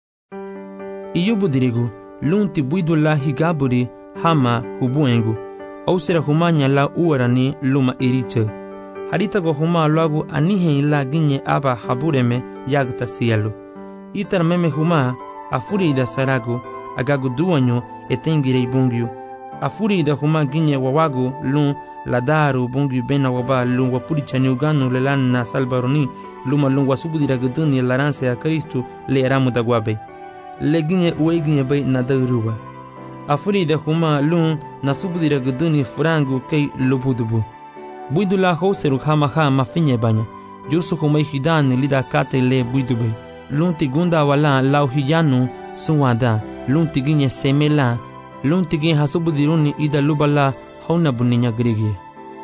Iyubu dirigu, lunti buidu la higaburi hama hubuengu, au sera humanya la uarani luma iriche. Harita go huma luagu anihe la ginye aba habureme yagta sielu. Itar meme huma, afuri ida saragu, agagu duanyo etengire bungyu. Afuri ida huma ginye wawagu lun la daru bungyu bena waba lun wapuri chanyuganu lelana salbaroni luma lun wasubudira guduni laranse a Kristu le eramu dagwabe. Leginye ueginye bay nadaruwa. Afuri ida huma lun nasubudira guduni furangu kei lubudubu. Buidula hoseru hama hama finye banya. Jusu humay hidani lida kate le buidube. Lun tigunda wala lau hiyanu sunwada. Lun tiginye semela. Lun tigin hasubudiruni ida lubala hauna buninya grigi.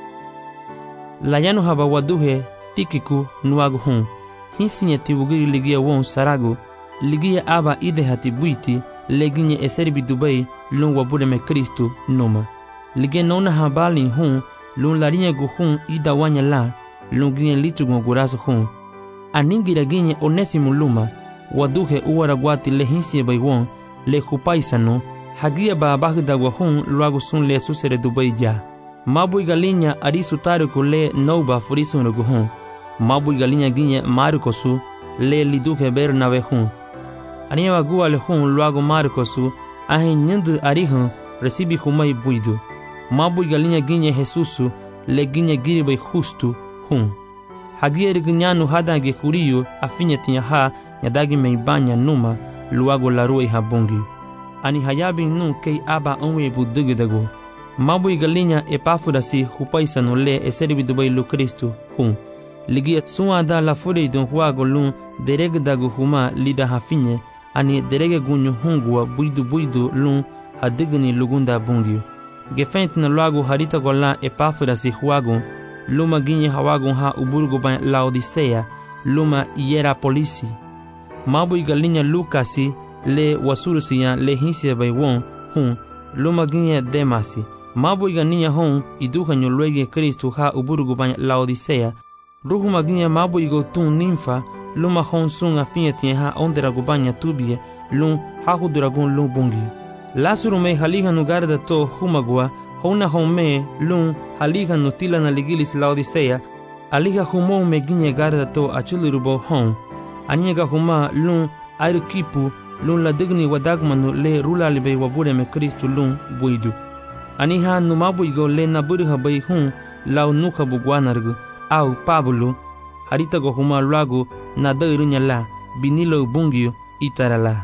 Layanu haba waduhe tikiku nuagu hun. Hinsinya tiwugiri ligia won saragu. Ligia aba ide hati buiti leginye eserbi Dubai lun wabude me Kristu numa. Ligia nona habali hun lun larinya gu hun ida wanya la lun ginye lichugu gurasu hun. Aningira ginye onesimu luma waduhe uwara gwati le hinsiye bay won le hupaisano hagia ba bagda wa hun luagu sun le susere Dubai ja. Mabui galinya arisu tariku le nouba furisu nugu hun. Mabui galinya ginye marikosu le liduke bernawe hun. Ania wagua le hun luagu marikosu ahe nyendu arihun resibi humai buidu. Mabui galinya ginye Jesusu le ginye giribai justu hun. Hagia riginyanu hadange kuriyu afinya tinyaha nyadagi meibanya numa luagu larui habungi. Ani hayabi nu kei aba onwe budugidago. Mabui galinya epafurasi hupaisano le eseribi Dubai lu Kristu hun. Ligia suada la furi dun huago lun deregdago huma lida hafinye ani derege gunyu hungua buidu buidu lun hadigni lugunda bungiu. Gefent na luago harita gola epafurasi huago luma ginye hawago ha uburgo ban Laodicea luma iera polisi. Mabui galinya Lukasi le wasurusiya le hinsia bay won hun luma ginye Demasi. Mabui ganinya hon iduhanyo luege Kristu ha uburgo ban Laodicea. Ruhu maginya mabui go tun ninfa luma hon sun afinya tiha ondera gubanya tubie lun hahu duragun lun bungi. Lasuru me haliga no garda to humagua hona home lun haliga no tila na ligilis Laodicea aliga humo me ginye garda to achulurubo hon. Anyega huma lun airukipu lun la digni wadagmanu le rula libe wabure me Kristu lun buidu. Aniha numabui go le naburiha bay hun lau nuka bugwanargu au Pablo harita go huma luagu na dairunya la binilo bungiu itarala.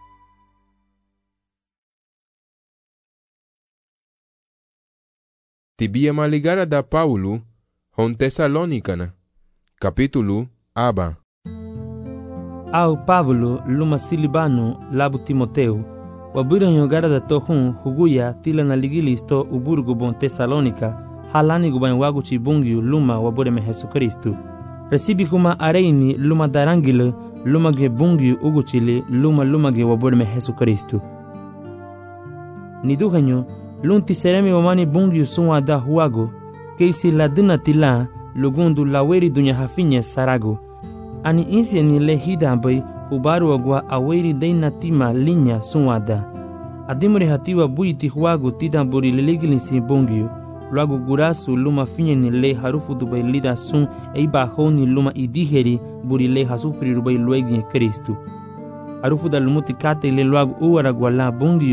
Tibia maligara da Paulo hon Tesalonicana capítulo aba. Au Pablo luma silibano labu Timoteu wabura nyogara da tohun huguya tila na ligilis to uburgu bon Tesalonika halani guban wagu chibungiu luma wabure me Jesu Kristu. Resibi kuma areini luma darangile luma ge bungiu uguchile luma luma ge wabure me Jesu Kristu. Niduhanyo lunti seremi wamani bungiu sunwa da huago keisi laduna tila lugundu laweri dunya hafinye sarago. Ani insi ni le hida bay ubaru agwa aweri deina tima linya sunwada. Adimure hatiwa buiti huago tidamburi leligilisi bungiu. Luagu gurasu luma finye ni le harufu dubai lida sun eiba honi luma idiheri buri le hasufri rubai luegi Kristu. Harufu da lumuti kate le luagu uwara gwala bungiu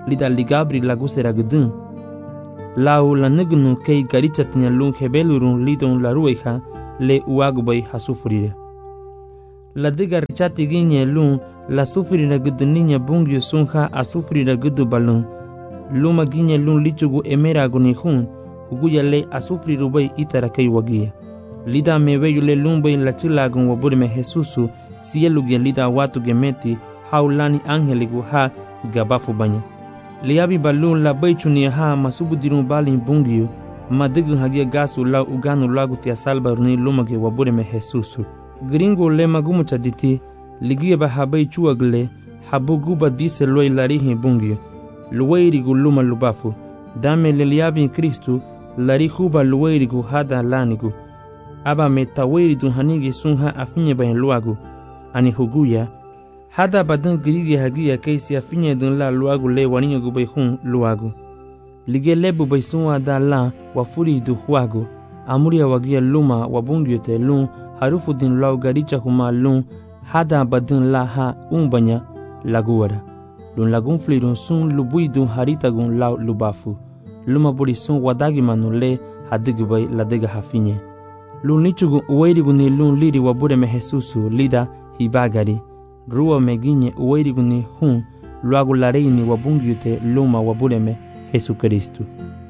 lida ligabri lagu seragudun. Lau la negnu kei garichatnya lung hebelurun lidon la rueha le uagubay hasufurire. La diga richati ginye lung la sufurira guduninya bungyo sunha asufurira gudu balun. Luma ginye lung lichugu emera gunihun uguya le asufrirubay itara kei wagia. Lida meweyu le lumbay la chilagun waburime Jesusu sielugia lida watu gemeti haulani angeligu ha gabafu banya. Liabi balun la baichuni ha masubudirun balin bungyo madigu hagia gasu la uganu lagu tia salbaruni lumage waburime Jesusu. Gringo le magumu chaditi ligia ba habai chuagle habuguba dise loi larihi bungyo. Luweirigu luma lubafu dame le liabi Kristu larihuba luweirigu hada lanigu. Aba metaweiridu hanigi sunha afinye bain luagu ani huguya hada badan girigi hagia keisi afinye dun la luagu le waninga gubay hun luagu. Lige lebu bay sunwa da la wafuri du huagu amuria wagia luma wabungyo te lun harufu din lau garicha huma lun hada badan la ha umbanya laguara. Lun lagun flirun sun lubui dun haritagun lau lubafu. Luma buri sun wadagi manu le hadigubay la dega hafinye. Lun lichugu uweirigu ni lun liri wabureme Jesusu lida hibagari. Rua meginye uweirigu ni hun luagu lareini wabungyute luma wabureme Jesucristo.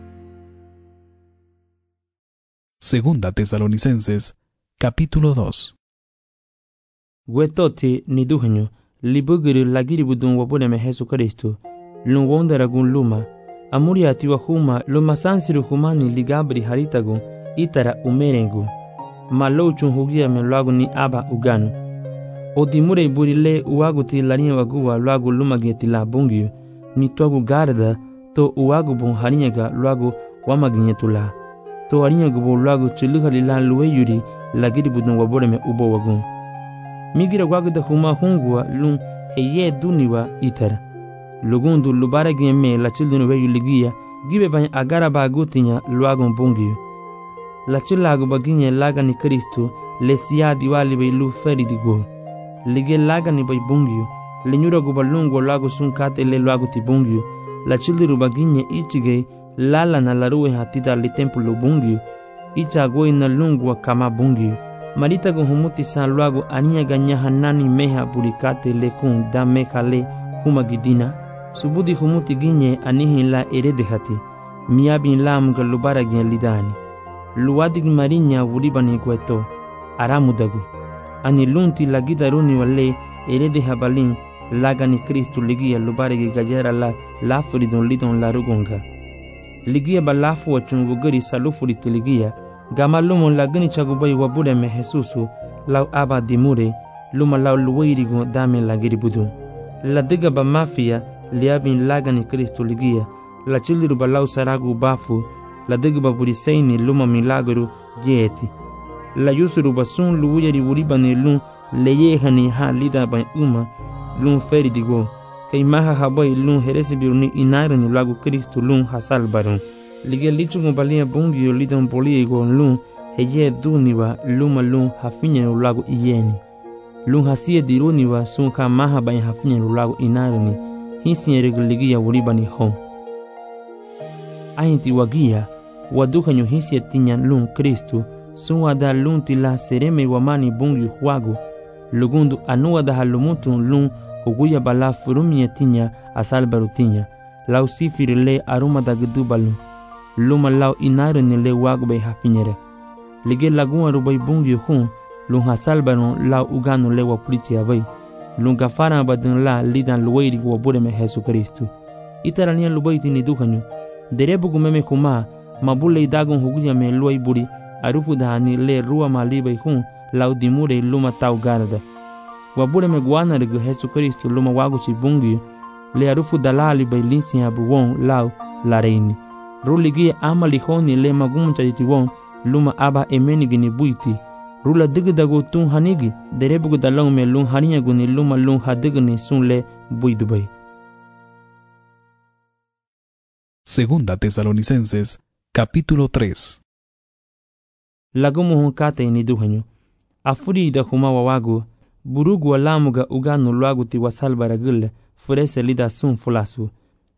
Segunda Tesalonicenses, capítulo dos. Wetoti ni duhenyo libugiri lagiri budun wabureme Jesucristo. Lun wondaragun luma. Amuria tiwa huma luma sansiru humani ligabri haritagun itara umerengu. Malouchun hugia me luagu ni aba uganu. Odimure burile uagu ti larinha wagua luagu lumageti la bungio. Ni tuagu garda to uagu bun harinyaga luagu wamaginyetula. To harinyagu bu luagu chiluhali la luweyuri lagiri budun waboreme ubo wagun. Migira wagu da huma hungua lun heye duniwa itara. Lugundu lubara geme la childunu weyu ligia gibe bany agara bagutinya luagu bungio. La chilagu baginye laga ni Kristo le siya diwali bay lu feri digo. Lige laga ni bay bungyo. Linyura gubalungo lagu sunkate le lagu ti bungyo. La childiru baginye ichige lala na laruwe hatida li tempu lu bungyo. Icha goi na lungwa kama bungyo. Marita gu humuti san lagu ania ganya hanani meha burikate le kun da meka le humagidina. Subudi humuti ginye anihi la erede hati. Miabin la mga lubara gine lidani. Luwadig marinya wuribani kweto aramudagu ani lunti lagida runi wale erede habalin laga ni Kristu ligia lubaregi gajera la lafuridon lidon la rugonga ligia balafu wachunguguri salufuriti ligia gamalumo lagani chagubai wabureme Jesusu lau aba dimure luma lau luweirigo dame lagiri budu la diga ba mafia liabin laga ni Kristu ligia la chiliru balau saragu bafu la degba buriseini luma milagro yeti. La yusuru basun luuyari uribani lun leyehani ha lida ban uma lun feri digo. Kay maha habai lun heresi biruni inarani lagu Kristo lun hasal barun. Lige lichungo balia bungio lidan poliego lun heye duniwa luma lun hafinya lagu iyeni. Lun hasie diruniwa sun ka maha ban hafinya lagu inarani hinsi regaligia uribani hon. Ainti wagia wadukanyo hisia tinya lun Kristu suwa da lun tila sereme wamani bungi huagu lugundu anuwa da halumutun lun huguya bala furumia tinya asal barutinya lau sifiri le aruma da gudu balun luma lau inaru ni le wagu bay hafinyere lige lagun arubay bungi hun lun hasal barun lau uganu le wapuriti abay lun gafara badun la lidan luweiri wabureme Jesu Kristu itarania lubayti ni dukanyo derebu gumeme kuma mabule idagon huguya me luay buri arufu dahani le rua malibay hun lau dimure luma tau garda wabure me guana regu Jesu Kristo luma wagu chi bungi le arufu dalali bay linsi abu won lau lareini ruligi amali honi le magum chajiti won luma aba emeni gini buiti rula digdago tun hanigi derebu dalong me lun haniya guni luma lun hadigni sun le buidubay. Segunda Tesalonicenses, capítulo tres. Lagumu hunkate ni duhanyo. Afuri da huma wawagu, burugu alamuga uganu luagu ti wasal baragule, furese lida sun fulasu.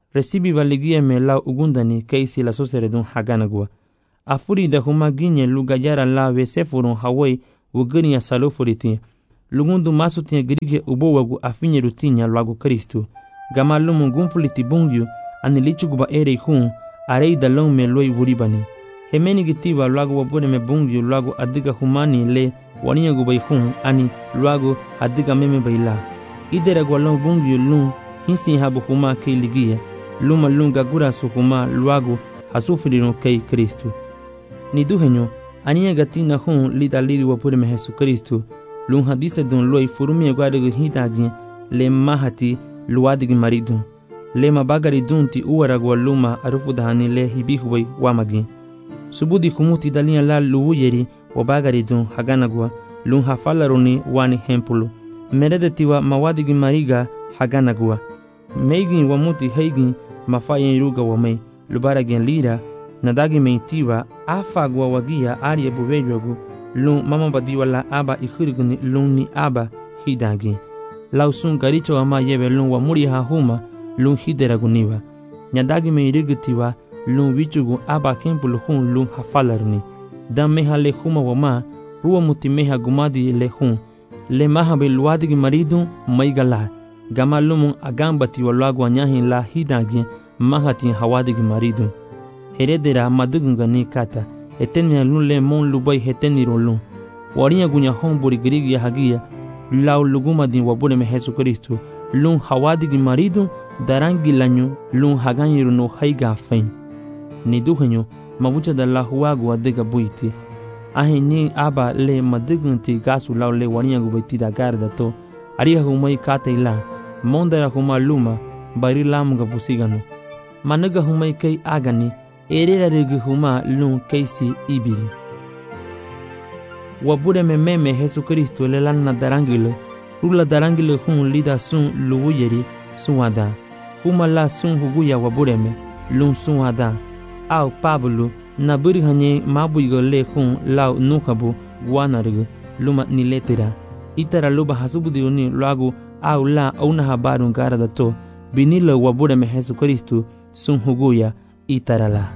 recibi valigia me la ugundani keisi la soseredun haganagwa. Afuri da huma ginye lugayara la vesefurun hawai ugani ya salofuriti. Lugundu masutia girige ubowagu afinye rutinya lagu Kristu. Gamalumu gunfuliti bungyu anilichuguba ere hun arei da long me loi vuribani. Hemeni gitiba lagu wabune me bungyu lagu adiga humani le waniya gubai hun ani lagu adiga meme baila. Idera gwalong bungyu lung hinsi habu huma kei ligia. Luma lunga gura suhuma lagu hasufirino kei Kristu. Ni duhenyo aniya gatina hun lida liri wapure me Jesu Kristu. Lung hadise dun loi furumia guadegu hitagi le mahati luadigi maridun. Le mabagari dunti uwaragwa luma arufudahani le hibihuwai wamagi. Subudi kumuti dalia la luuyeri wabagari dun haganagwa lung hafalaruni wani hempulu. Meredetiwa mawadigi mariga haganagwa. Meigin wamuti heigin mafayen ruga wamei lubaragien lira nadagi meitiwa afagwa wagia arie buvejogu lung mama badiwa la aba ikhirguni lung ni aba hidagi. Lausun garicho ama yebe lung wa muri ha huma lung hideraguniwa. Nyadagi meirigutiwa lung wichugu aba kempulu hun lung hafalarni. Dan meha le huma wama ruwa muti meha gumadi le hun. Le maha be luadigi maridun maigala. Gama lumun agambati wa luagwa nyahin la hidagi mahati hawadigi maridun. Heredera madugunga ni kata. Etenia lun le mon lubai heteniro lun. Warinya gunya homburi girigi ya hagia. Lau luguma din wabune me Jesu Kristu. Lun hawadigi maridun darangi lanyu lun haganyiru no haiga fain. Ni duhenyo mabucha da la huagu adega buiti. Ahe ni aba le madugunti gasu lau le warinya gubaiti da garda to. Ariha humai kata ila. Mondara huma luma bari lamuga busigano. Managa humai kei agani. Erera rigi huma lun keisi ibiri. Wabure me meme Jesu Kristu le lanna darangilo. Rula darangilo hun lida sun luuyeri suada. Huma la sun huguya wabure me lun suada. Au Pablo na buri hanye mabuigo le hun lau nukabu guanarigo luma niletira. Itara luba hasubudiuni lagu au la una habarun garada to. Binila wabure me Jesu Kristu sun huguya itara la.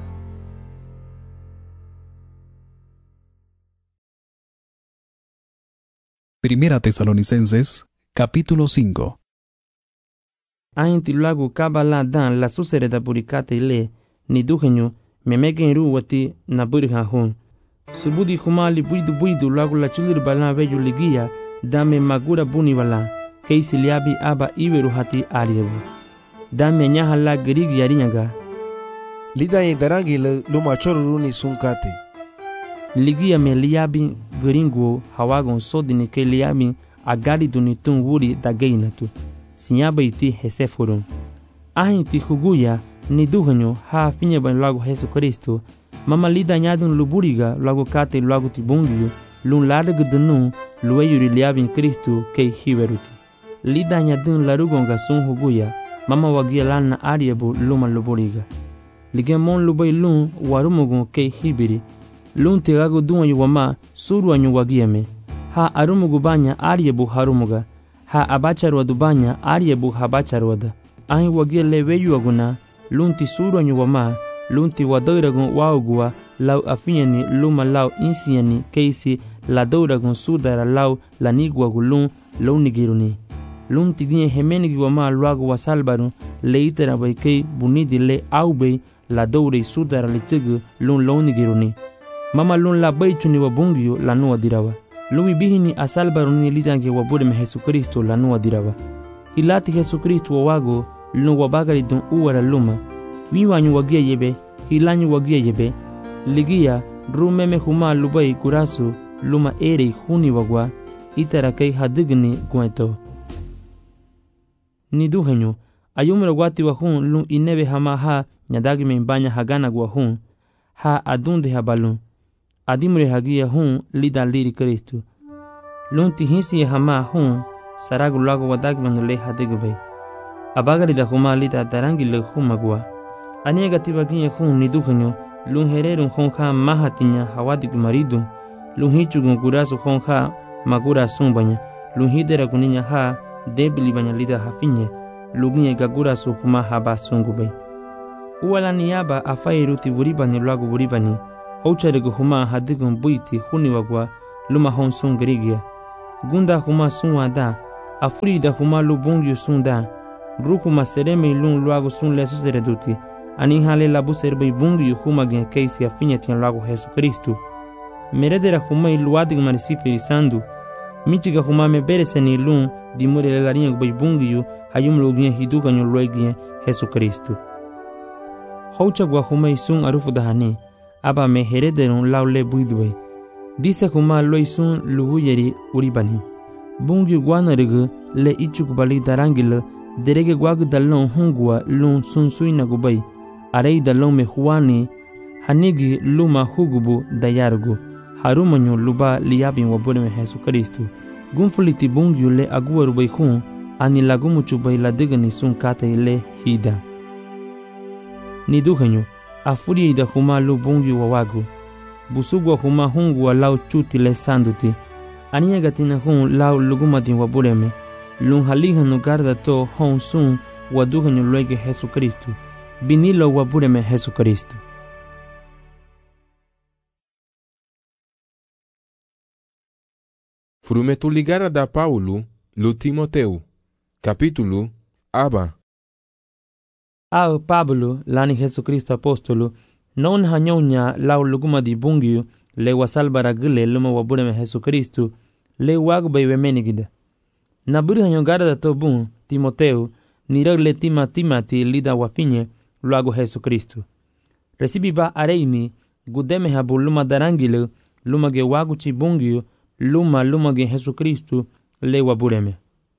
Primera Tesalonicenses, capítulo cinco. Ainti lagu kabala dan la susereda burikate ile ni duhenyo memegen ruwati na burha hun. Subudi humali buidu buidu lagu la chulir bala veju ligia dame magura buni wala keisi liabi aba iweru hati ariebu. Dame nyaha la gerigi yarinyaga. Lida ye darangi le luma choruruni sunkate. Ligia me liabi gringo hawagon sodini ke liabi agari dunitun wuri dageinatu. Sinyaba iti hesefurun. Ahin ti huguya ni duhenyo ha finye ban lagu Jesu Kristo. Mama lida nyadun luburiga lagu kate lagu tibungiyo. Lun largu dunu luweyuri liabin Kristo ke hiweruti. Lida nyadun larugonga sun huguya. Mama wagia lana ariebu luma luburiga. Ligemon lubay lun warumugun ke hibiri. Lun tegago dunwa yuwama suru anyu wagiame. Ha arumugu banya ariebu harumuga. Ha abacharwa dubanya ariebu habacharwada. Ahi wagia leweyu aguna. Lunti suru anyu wama. Lunti wadairagun waugua. Lau afinyani luma lau insiani keisi la dauragun sudara lau laniguagu lun launigiruni. Lunti ginye hemenigi wama luagu wasalbaru leitera baikei bunidi le aubei la daurei sudara litigu lun launigiruni. Mama lun la baichuni wabungyo la nuwa dirawa. Lui bihini asalbaruni lidange wabure me Jesu Kristo la nuwa dirawa. Hilati Jesu Kristo wawago lun wabagari dun uwara luma. Wiwanyu wagia yebe, hilanyu wagia yebe. Ligia rumeme huma lubai kurasu luma erei huni wagwa. Itara kei hadigni gueto. Ni duhenyo ayumra wati wa hun lun inebe hama ha nyadagi me banya hagana gwa hun. Ha adunde habalun. Adimre hagia hun lida liri Kristu. Lunti hinsi hama hun saragu lagu wadagman le hadigubay. Abagari da huma lida darangi le humagwa. Aniega tibaginya hun ni duhenyo lun hererun hun ha mahatinya hawadig maridun. Lun hichugun gurasu hun ha magura sumbanya. Lun hidera kuninya ha debili banya lida hafinye. Luginye gagura su huma haba sungubay. Uwala niaba afairuti buribani luagu buribani. Oucharigu huma hadigun buiti huniwagwa luma hon sun gerigia. Gunda huma sun wada. Afurida huma lubungyu sun da. Rukuma sereme lun luagu sun lesu sereduti. Ani hale labu serbe bungyu huma gen keisi afinya tian luagu Jesu Kristu. Meredera huma iluadig marisifi sandu. Michiga huma me bereseni lun di mure la linha gbai bungyu hayum lugien hiduga nyo luegien Jesu Kristu. Houcha gwa huma isun arufu dahani. Aba me herederun laule buidwe. Dise huma lo isun luguyeri uribani. Bungyu guana rege le ichuk bali darangile derege guag dalon hungwa lun sun suina gubai. Arei dalon me huani hanigi luma hugubu dayargu. Harumanyo luba liabin wabone me Jesu Kristu. Gunfuliti bungyu le agua rubai hun ani lagumuchu bai la digani sun kata ile hida. Ni duhanyo afuri ida huma lu bungyu wawagu. Busugwa huma hungwa lau chuti le sanduti. Ania gatina hun lau lugumadin wabureme. Lun halihanu garda to hon sun waduhanyo luege Jesu Kristu. Binilo wabureme Jesu Kristu. Frumetu ligara da Paulo, lu Timoteu. Capítulo Aba. Ao Pablo, lani Jesu Kristo apostolo, non hanyonya lau luguma di bungyu, le wasalbara gile luma wabureme Jesu Kristu, le wagba iwemenigida. Naburi hanyogara da tobun, Timoteu, nirag le tima timati lida wafinye, luago Jesu Kristu. Recibi ba areini, gudeme habu luma darangile, luma ge wagu chi bungyu, luma luma ge Jesu Kristu, le wabureme.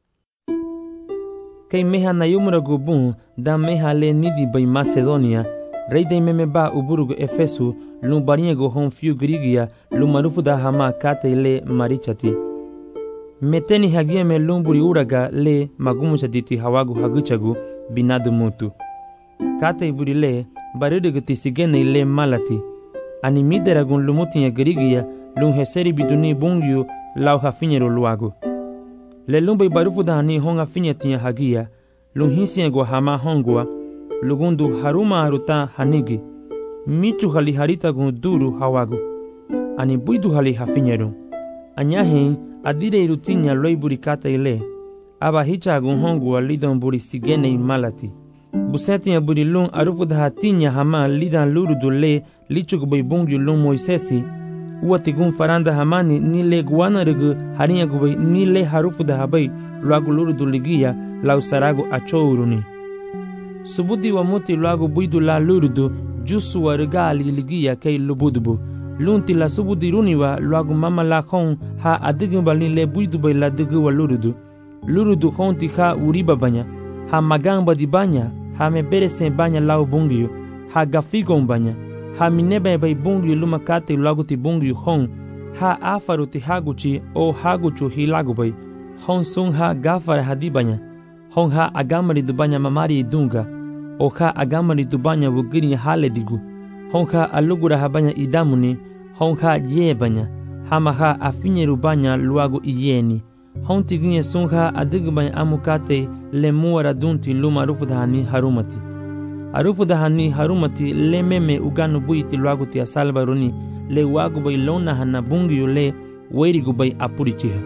Kei meha na yumura gubun da meha le nidi bai Macedonia, rei de meme ba uburugu Efesu, lum bariego hon fiu grigia, luma rufu da hama kate le marichati. Meteni hagia me lumburi uraga le magumuchatiti hawagu haguchagu binadu mutu. Kate iburi le barirugu tisigene le malati. Ani mideragun lumutia grigia, lum heseri biduni bungyu lau hafinyero luagu. Le lumbai barufu dahani hon afinyatia hagia, lum hinsiego hama hongwa, lugundu haruma haruta hanigi, michu hali harita gun duru hawagu, ani buidu hali hafinyeru. Anyahin adire irutinya loi burikata ile, aba hicha gun hongwa lidon buri sigene imalati. Busetinya buri lum arufu dahatinya hama lidan lurudu le lichuk baibungyu lum Moisesi, uati gun faranda hamani ni le guana regu harinya gubai ni le harufu da habai luagu lurudu ligia lau saragu achouruni. Subudi wa muti luagu buidu la lurudu jusu wa regali ligia kei lubudubu. Lunti la subudi runiwa luagu mama la khon ha adigu bali le buidu bai la digu wa lurudu. Lurudu khonti ha uriba banya, ha magamba di banya, ha mebere sen banya lau bungiyo, ha gafigon banya. Ha minebe bai bungyu luma kate laguti bungyu hon, ha afaruti haguchi o haguchu hilagu bai, hon sun ha gafar hadibanya, hon ha agamari dubanya mamari idunga, o ha agamari dubanya wugiri hale digu, hon ha alugura habanya idamuni, hon ha yebanya, hama ha afinye rubanya luagu iyeni, hon tiginye sun ha adigubanya amukate le muara dunti luma rufudhani harumati. Arufu dahani harumati le meme uganu buiti luaguti asalba runi le wagu bai lona hana bungiyu le weirigu bai apurichiha.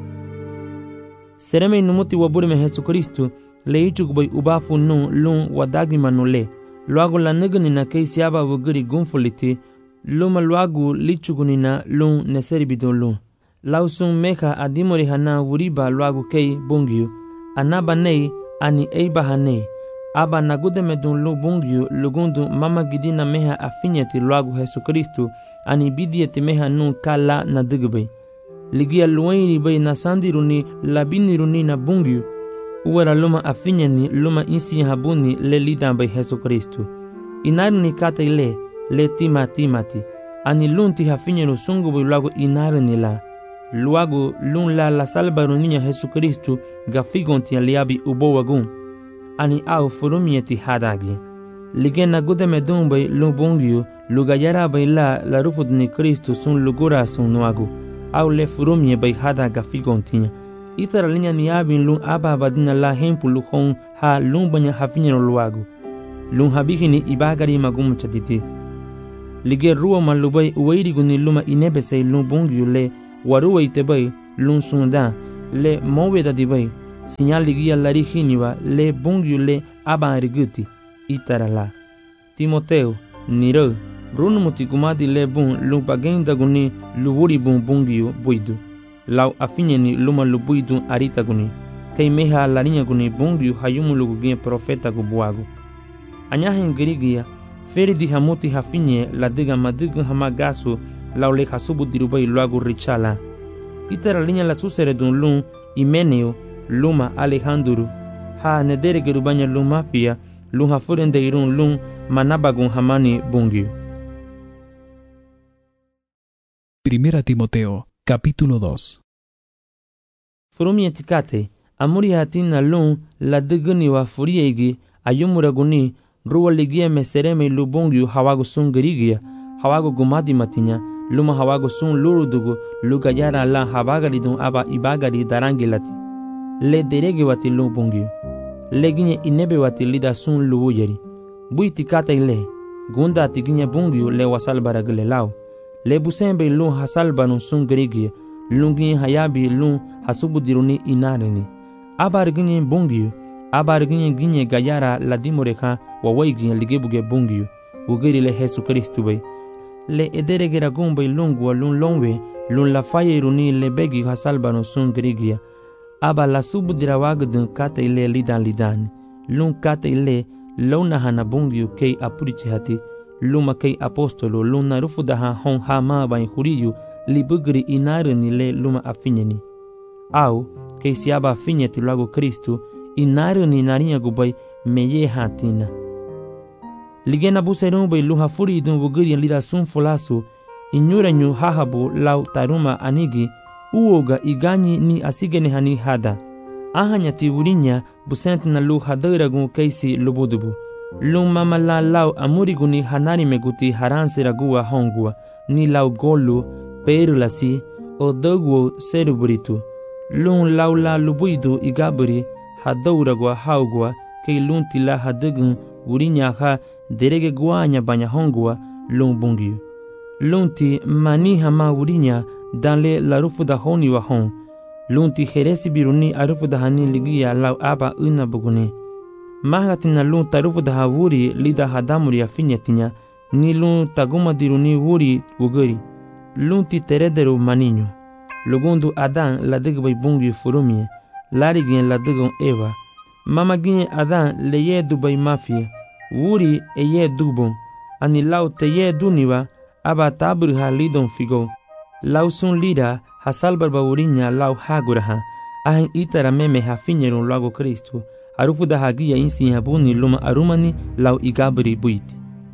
Sereme inumuti waburime Jesu Kristu le ichugu bai ubafu nu lun wadagimanu le. Luagu la nigani na keisi aba wugiri gunfuliti luma luagu lichugu nina lun neseribido lun. Lausun meha adimori hana wuriba luagu kei bungiyu. Anaba nei ani eiba hanei. Aba nagude medun lu bungyu lugundu mama gidina meha afinyeti luagu Jesu Kristu ani bidieti meha nun kala na digbe. Ligia luwairi bay na sandiruni labiniruni na bungyu. Uwara luma afinyeni luma insi habuni le lidan bay Jesu Kristu. Inaruni kata ile le tima timati. Ani lunti hafinyenu sungu bay luagu inaruni la. Luagu lun la la salbaruninya Jesu Kristu gafigonti aliabi ubo wagun. Ani au furumieti hadagi. Ligena gude medumbai lubungyu lugayara bai la la rufudni Kristu sun lugura sun nuagu. Au le furumie bai hadaga figontinya. Itara linya ni abin lun aba badina la hempu luhon ha lumbanya hafinyero luagu. lun habihini ibagari magum chatiti lige ruwa malubai uwairi guni luma inebe sei lun bungyu le waruwa itebai lun sunda le moweda dibai sinyal ligia larihiniwa le bungyu le aba riguti itarala Timoteo niro runu mutigumadi le bun lun bagenda guni luwuri bun bungyu buidu lau afinyeni luma lubuidu arita guni kei meha larinya guni bungyu hayumu lugugia profeta gubuagu anyahen girigia feri di hamuti hafinye la diga madigu hamagasu lau le hasubu dirubai luagu richala itara linya la susere dun lun Imeneo luma Alejandro ha nedere gerubanya lun mafia lun hafurende irun lun manabagun hamani bungyu. Primera Timoteo, capítulo dos. Furumi etikate amuri hatina lun la diguni wa furiegi ayumuraguni ruwa ligia mesereme lubongyu hawago sun gerigia hawago gumadi matinya luma hawago sun lurudugu lugayara la habagari dun aba ibagari darangilati le derege wati lubongyu leginye inebe wati lida sun luwujeri buiti kata ile gunda tiginye bongyu le wasal baragle lao le busembe lun hasal banu sun gerigia lungi hayabi lun hasubu diruni inareni abarginye bongyu abarginye ginye gayara ladimoreka wawaiginye ligebuge bongyu ugeri le Jesu Kristu bai le ederegera gumbai lungwa lun longwe lun la faye runi le begi hasalbano sun grigia aba la subu dirawagdun kata ile lidan lidan lun kata ile lona hana bongyu kei apurichi hati luma kei apostolo luna rufudaha hon hama bai huriyu libugri inareni le luma afinyeni au kei siaba afinyeti lago Kristu inareni narinya gubai meye hatina ligena buserun bai luha furi dun wugiri lida sun fulasu inyura nyu hahabu lau taruma anigi uoga iganyi ni asigene hani hada ahanya tiwurinya busent na lu hadira gun keisi lubudubu lung mamala lau amuriguni hanari meguti haransi ragua hongua ni lau golu perulasi o doguo seruburitu lung lau la lubuidu igaburi hadauragua haugua kei lunti la hadagun wurinya ha derege guanya banya hongua lung bungiu lunti mani hama wurinya danle la rufu da honi wa hon lunti heresi biruni arufu da hani ligia lau aba una buguni mahgatina lun tarufu da wuri lida hadamuri afinyetinya ni lun taguma diruni wuri wuguri lunti terederu maninyo lugundu adan la digbai bungiu furumie larigien la digon eva mama gien adan leye dubai mafia wuri eye dubon ani lau teye duniwa aba taburha lidon figo lau sun lida hasalbar bawurinya lau haguraha ahin itara meme hafinyerun lago Kristu arufu da hagia insi habuni luma arumani lau igabri buiti.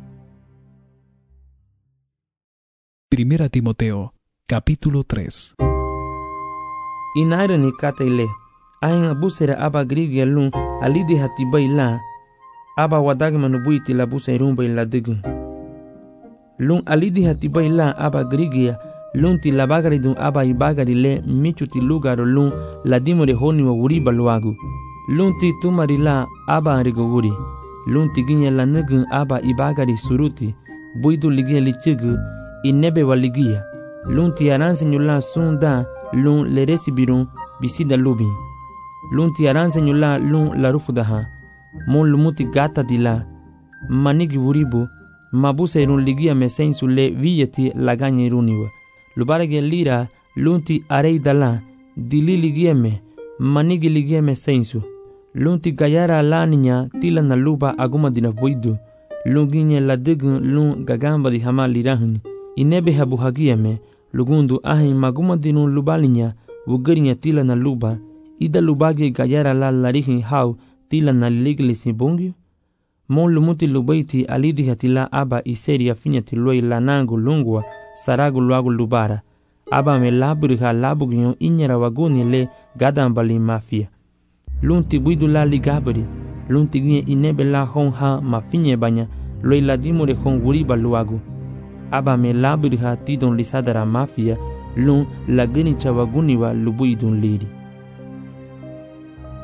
Primera Timoteo, capítulo tres. Inairani kataile ahin abusera aba grigia lun alidi hatibai la aba wadagmanu buiti la buserun bai la digun lun alidi hatibai la aba grigia lunti la bagari dun aba ibagari le michuti lugaro lun la dimore honi wa wuri baluagu lunti tumari la aba arigo wuri lunti ginya la nugun aba ibagari suruti buidu ligia lichigu inebe wa ligia lunti aranse nyula sunda lun le resibirun bisida lubi lunti aranse nyula lun la rufudaha mon lumuti gata dila manigi wuribu mabuse irun ligia mesensu le viyeti laganye iruniwa lubarage lira lunti arei dala dili ligieme manigi ligieme sensu lunti gayara laninya tila na luba aguma dina boidu lunginye la digun lun gagamba di hama lirahuni inebe habu hagieme lugundu ahin maguma dinu lubalinya wugarinya tila na luba ida lubage gayara la larihin hau tila na liglisi bungyu mon lumuti lubaiti alidi hatila aba iseri afinyati loi lanangu lungwa saragu luagu lubara aba me laburiha labugyo inyara waguni le gadambali mafia lunti buidu la ligabri lunti ginye inebe la hon ha mafinye banya loi ladimure hon wuriba luagu aba me laburiha tidon lisadara mafia lun lagini chawaguni wa lubuidun liri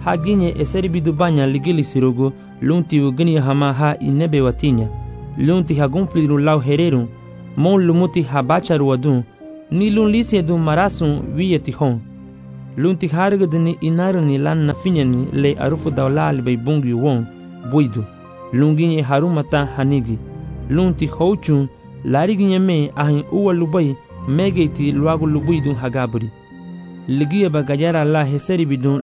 haginye eseri bidu banya ligili sirogo lunti ugini hama ha inebe watinya lunti hagunfliru lau hereru mon lumuti habacharu wadun ni lun lisi edu marasun wiyeti hon lunti hargadini inarani lan nafinyani le arufu dawlali bay bungi won buidu lunginye harumata hanigi lunti houchun lariginye me ahin uwa lubay megeti luagu lubuidun hagaburi ligia bagayara la heseri bidun.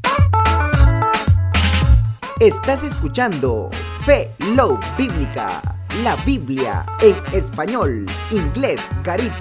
Estás escuchando Fe Love Bíblica, la Biblia en español, inglés, carizo.